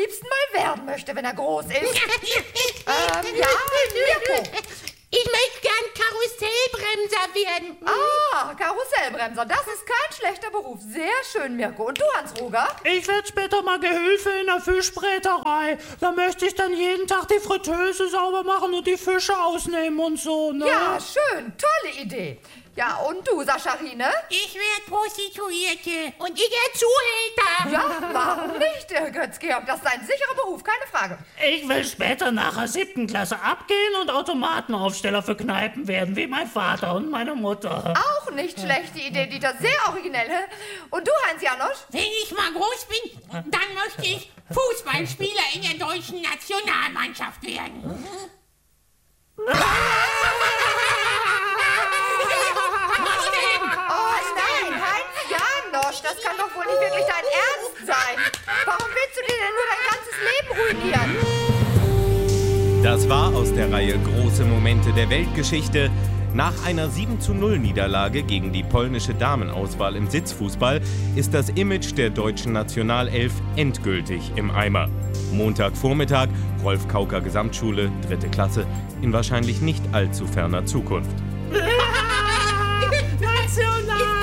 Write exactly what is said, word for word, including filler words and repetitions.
liebsten mal werden möchte, wenn er groß ist. ähm, ja, Mirko. Ich möchte gern Karussellbremser werden. Ah, Karussellbremser, das ist kein schlechter Beruf. Sehr schön, Mirko. Und du, Hans-Roger? Ich werde später mal Gehilfe in der Fischbräterei. Da möchte ich dann jeden Tag die Fritteuse sauber machen und die Fische ausnehmen und so, ne? Ja, schön. Tolle Idee. Ja, und du, Sascharine? Ich werde Prostituierte und ich werde Zuhälter. Ja, warum nicht, Götz-Georg? Das ist ein sicherer Beruf, keine Frage. Ich will später nach der siebten Klasse abgehen und Automatenaufsteller für Kneipen werden, wie mein Vater und meine Mutter. Auch nicht schlechte Idee, Dieter. Sehr originell. Und du, Heinz Janosch? Wenn ich mal groß bin, dann möchte ich Fußballspieler in der deutschen Nationalmannschaft werden. Das kann doch wohl nicht wirklich dein Ernst sein. Warum willst du dir denn nur dein ganzes Leben ruinieren? Das war aus der Reihe Große Momente der Weltgeschichte. Nach einer sieben zu null Niederlage gegen die polnische Damenauswahl im Sitzfußball ist das Image der deutschen Nationalelf endgültig im Eimer. Montagvormittag, Rolf Kauker Gesamtschule, dritte Klasse, in wahrscheinlich nicht allzu ferner Zukunft. National!